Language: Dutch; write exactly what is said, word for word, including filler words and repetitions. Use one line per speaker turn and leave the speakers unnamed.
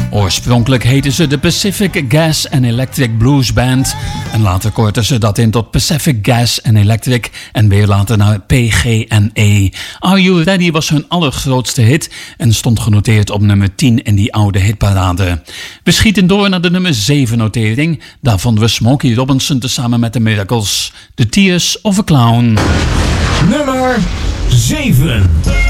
Oorspronkelijk heten ze de Pacific Gas and Electric Blues Band en later kortten ze dat in tot Pacific Gas and Electric en weer later naar P G N E. Are You Ready was hun allergrootste hit en stond genoteerd op nummer tien in die oude hitparade. We schieten door naar de nummer zeven notering. Daar vonden we Smokey Robinson tezamen met The Miracles. The Tears of a Clown.
Nummer zeven.